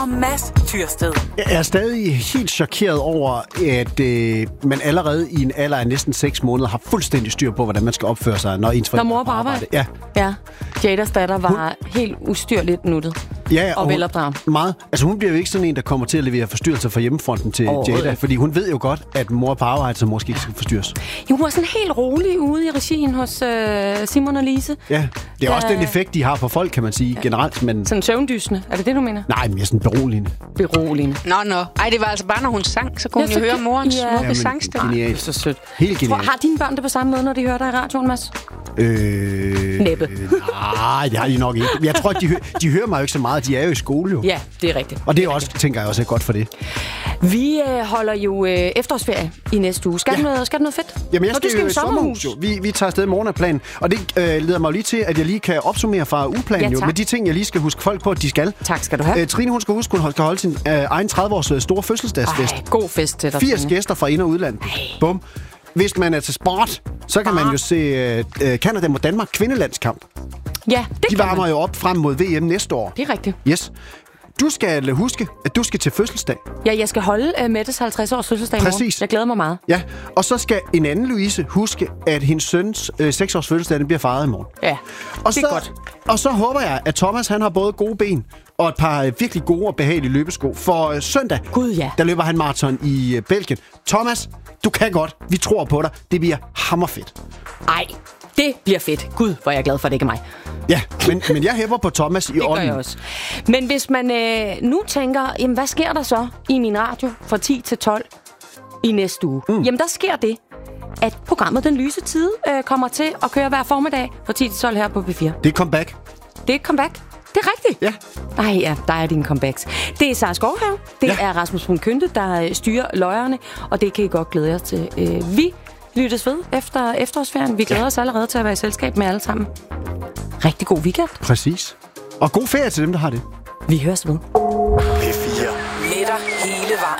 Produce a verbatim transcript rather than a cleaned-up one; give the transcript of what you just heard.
og Mads Tyrsted. Jeg er stadig helt chokeret over, at øh, man allerede i en alder af næsten seks måneder har fuldstændig styr på, hvordan man skal opføre sig, når ens forældre Når mor er på arbejde? Ja. Ja. Jadas datter var hun... helt ustyrligt nuttet. Ja, og, og velopdraget. Meget. Altså hun bliver jo ikke sådan en, der kommer til at levere forstyrrelser fra hjemmefronten til Jada, fordi hun ved jo godt, at mor er på arbejde, så måske ikke skal forstyrres. Jo, hun var sådan helt rolig ude i regien hos øh, Simon og Lise. Ja, det er da... også den effekt, de har på folk, kan man sige, ja. generelt. Men... Sådan søvndysende, er det det, du mener? Nej, men jeg er sådan beroligende. Beroligende. Nå, nå. Ej, det var altså bare, når hun sang, så kunne ja, hun jo høre morens ja. smukke ja, sangstemme. Genialt. Så sødt. Helt genialt. Har dine børn det på samme måde, når de hører dig i radioen, Mads? Øh... Næppe. Nej, det har de nok ikke. Jeg tror, de, hø- de hører mig jo ikke så meget. De er jo i skole, jo. Ja, det er rigtigt. Og det er også, tænker jeg også er godt for det. Vi øh, holder jo øh, efterårsferie i næste uge. Skal, ja. noget, skal det noget fedt? Jamen, jeg Nå, skal, skal jo i sommerhus. Jo. Vi, vi tager afsted i morgen af planen. Og det øh, leder mig jo lige til, at jeg lige kan opsummere fra ugeplanen ja, jo, med de ting, jeg lige skal huske folk på, at de skal. Tak skal du have. Æ, Trine, hun skal huske, hun skal holde sin øh, egen tredive-års store fødselsdagsfest. Ej, god fest til dig. firs gæster fra ind- og udland. Bum. Hvis man er til sport, så kan ah. man jo se øh, Canada mod Danmark kvindelandskamp. Ja, det De kan varmer man. jo op frem mod V M næste år. Det er rigtigt. Yes. Du skal huske, at du skal til fødselsdag. Ja, jeg skal holde uh, Mettes halvtreds års fødselsdag i morgen. Præcis. Jeg glæder mig meget. Ja, og så skal en anden Louise huske, at hendes søns øh, seks års fødselsdag den bliver fejret i morgen. Ja, og det så, er godt. Og så håber jeg, at Thomas han har både gode ben og et par øh, virkelig gode og behagelige løbesko. For øh, søndag, Gud, ja. der løber han maraton i øh, Belgien. Thomas, du kan godt. Vi tror på dig. Det bliver hammerfedt. Ej, det bliver fedt. Gud, hvor er jeg glad for, at det ikke er mig. Ja, men, men jeg hæpper på Thomas i det ånden. Det gør jeg også. Men hvis man øh, nu tænker, jamen, hvad sker der så i min radio fra ti til tolv i næste uge? Mm. Jamen, der sker det, at programmet Den Lyse Tide øh, kommer til at køre hver formiddag fra ti til tolv her på P fire. Det er comeback. Det er et comeback. Det er rigtigt. Ja. Nej, ja, der er dine comebacks. Det er Sara Skovhave. Det ja. er Rasmus Brun Kynte, der styrer løjerne, og det kan I godt glæde jer til. Øh, vi lyttes ved efter efterårsferien. Vi glæder ja. os allerede til at være i selskab med alle sammen. Rigtig god weekend. Præcis. Og god ferie til dem, der har det. Vi høres ved. P fire. Med dig hele vejen.